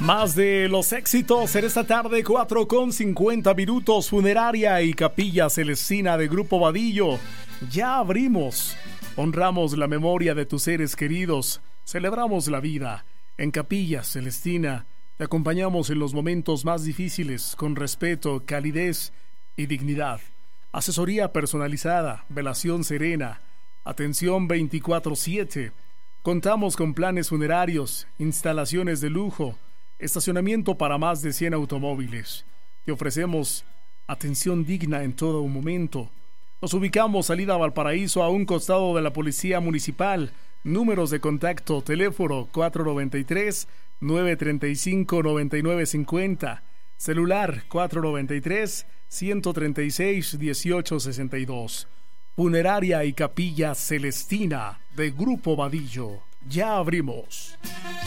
Más de los éxitos en esta tarde, 4:50. Funeraria y Capilla Celestina de Grupo Vadillo. Ya abrimos. Honramos la memoria de tus seres queridos. Celebramos la vida. En Capilla Celestina te acompañamos en los momentos más difíciles con respeto, calidez y dignidad. Asesoría personalizada, velación serena, atención 24/7. Contamos con planes funerarios, instalaciones de lujo, estacionamiento para más de 100 automóviles. Te ofrecemos atención digna en todo momento. Nos ubicamos salida Valparaíso, a un costado de la Policía Municipal. Números de contacto: teléfono 493-935-9950, celular 493-136-1862. Funeraria y Capilla Celestina de Grupo Vadillo. Ya abrimos.